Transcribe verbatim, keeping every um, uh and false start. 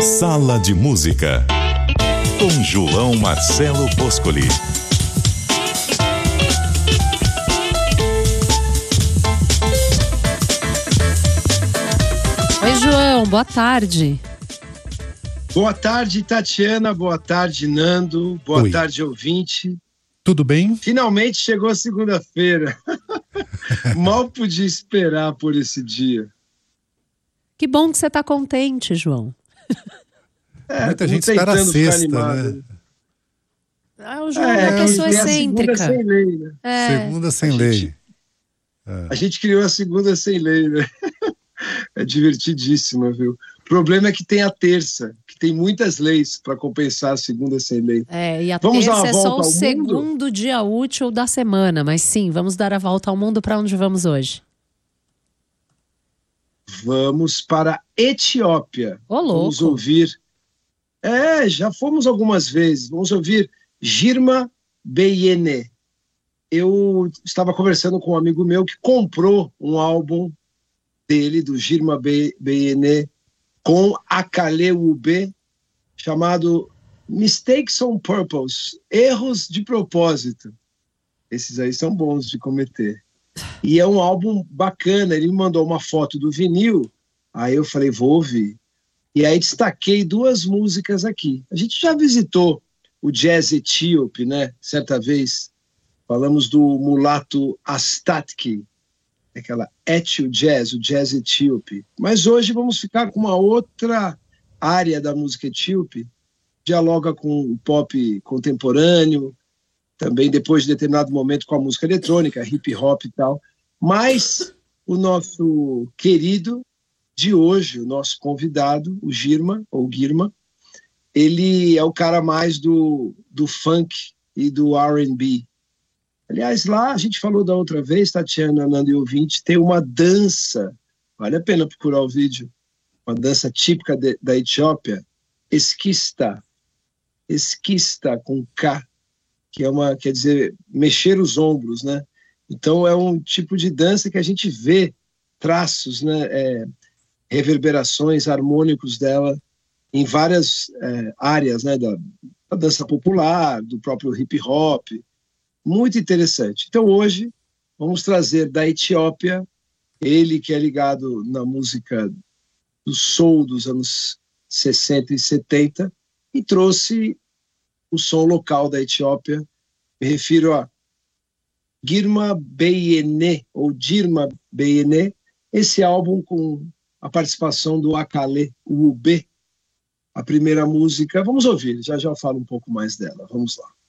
Sala de Música, com João Marcelo Boscoli. Oi, João, boa tarde. Boa tarde, Tatiana, boa tarde, Nando, boa Oi. tarde, ouvinte. Tudo bem? Finalmente chegou a segunda-feira. Mal podia esperar por esse dia. Que bom que você está contente, João. É, Muita tô gente espera a tentando ficar sexta, animado. né? Ah, o João É, é uma pessoa é a segunda excêntrica. sem lei, né? É. Segunda sem A lei. gente- A gente criou a segunda sem lei, né? É divertidíssima, viu? O problema é que tem a terça, que tem muitas leis para compensar a segunda sem lei. É, e a Vamos dar terça uma é só volta o ao mundo? segundo dia útil da semana. Mas sim, vamos dar a volta ao mundo. Para onde vamos hoje? Vamos para a Etiópia. Ô, Vamos louco. ouvir. É, já fomos algumas vezes. Vamos ouvir Girma Beyene. Eu estava conversando com um amigo meu que comprou um álbum dele, do Girma Be- Beyene, com Akale Ube, chamado Mistakes on Purpose, Erros de Propósito. Esses aí são bons de cometer. E é um álbum bacana, ele me mandou uma foto do vinil, aí eu falei, vou ouvir. E aí destaquei duas músicas aqui. A gente já visitou o jazz etíope, né? Certa vez, falamos do mulato Astatke, aquela etio jazz, o jazz etíope. Mas hoje vamos ficar com uma outra área da música etíope, dialoga com o pop contemporâneo, também depois de determinado momento com a música eletrônica, hip hop e tal. Mas o nosso querido de hoje, o nosso convidado, o Girma, ou Girma, ele é o cara mais do, do funk e do R and B. Aliás, lá a gente falou da outra vez, Tatiana, Nando e ouvinte, tem uma dança, vale a pena procurar o vídeo, uma dança típica de, da Etiópia, esquista, esquista com K, que é uma, quer dizer, mexer os ombros, né? Então é um tipo de dança que a gente vê traços, né, é, reverberações harmônicos dela em várias é, áreas, né, da, da dança popular, do próprio hip hop, muito interessante. Então hoje vamos trazer da Etiópia, ele que é ligado na música do soul dos anos sessenta e setenta, e trouxe o som local da Etiópia, me refiro a Girma Beyene, ou Girma Beyene, esse álbum com a participação do Akale Ube, a primeira música. Vamos ouvir, já já eu falo um pouco mais dela, vamos lá.